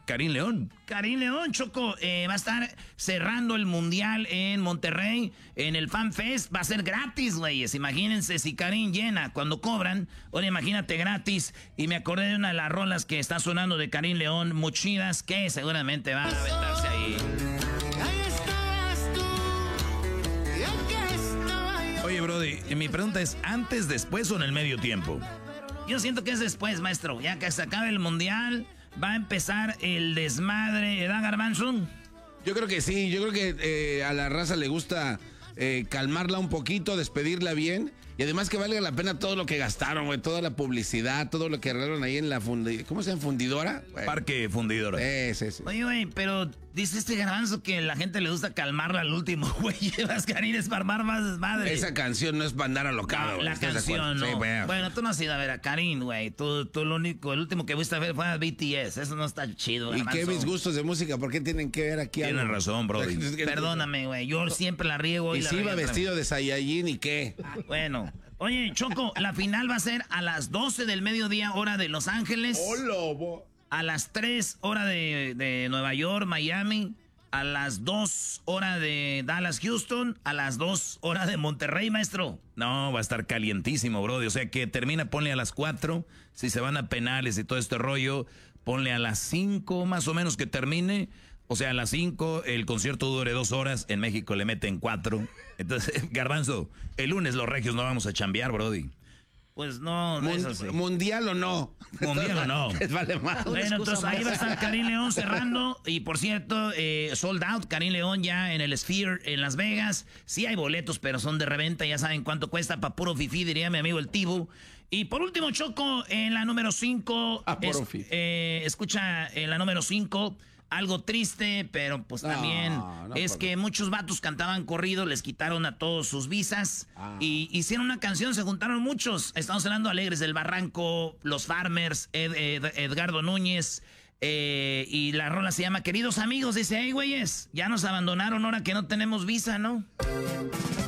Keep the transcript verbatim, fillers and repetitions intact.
Karim León. Karim León, Choco, eh, va a estar cerrando el Mundial en Monterrey, en el Fan Fest. Va a ser gratis, güeyes. Imagínense si Karim llena cuando cobran. Ahora imagínate gratis. Y me acordé de una de las rolas que está sonando de Karim León, muy chidas, que seguramente van a aventarse ahí. Oye, Brody, mi pregunta es, ¿antes, después o en el medio tiempo? Yo siento que es después, maestro. Ya que se acabe el Mundial, va a empezar el desmadre. ¿Edad, Garbanzo? Yo creo que sí, yo creo que eh, a la raza le gusta eh, calmarla un poquito, despedirla bien. Y además que valga la pena todo lo que gastaron, güey, toda la publicidad, todo lo que arreglaron ahí en la fundi... ¿Cómo se llama? ¿Fundidora? Bueno. Parque Fundidora. Sí, sí, sí. Oye, güey, pero dice este Garbanzo que la gente le gusta calmarla al último, güey. Llevas Karim es para armar más desmadre. Esa canción no es para andar alocado, no, güey. La canción, no. Sí, bueno. bueno, tú no has ido a ver a Karim, güey. Tú, tú lo único, el último que fuiste a ver fue a B T S. Eso no está chido, ¿Y Garbanzo? qué mis gustos de música? ¿Por qué tienen que ver aquí? Tienes razón, Brody. Perdóname, güey. Yo siempre la riego. Y, y si la iba riego vestido de Saiyajin, ¿y qué? Bueno. Oye, Choco, la final va a ser a las doce del mediodía, hora de Los Ángeles. ¡Oh, lobo! A las tres, hora de, de Nueva York, Miami. A las dos, hora de Dallas, Houston. A las dos, hora de Monterrey, maestro. No, va a estar calientísimo, Brody. O sea que termina, ponle a las cuatro. Si se van a penales y todo este rollo, ponle a las cinco más o menos que termine. O sea, a las cinco el concierto dure dos horas. En México le meten cuatro. Entonces, Garbanzo, el lunes los regios no vamos a chambear, Brody. Pues no, no Mun- es así. ¿Mundial o no? Mundial o no. Les vale más. Bueno, entonces ahí va a estar Karim León cerrando. Y por cierto, eh, sold out, Karim León ya en el Sphere en Las Vegas. Sí hay boletos, pero son de reventa. Ya saben cuánto cuesta para puro fifí, diría mi amigo el Tibu. Y por último, Choco, en la número cinco. Ah, puro fifí. Eh, escucha, en la número cinco. Algo triste, pero pues No, también no, es por... que muchos vatos cantaban corrido, les quitaron a todos sus visas Ah. y hicieron una canción, se juntaron muchos. Estamos hablando Alegres del Barranco, Los Farmers, Ed, Ed, Edgardo Núñez, eh, y la rola se llama Queridos Amigos. Dice, hey güeyes, ya nos abandonaron ahora que no tenemos visa, ¿no?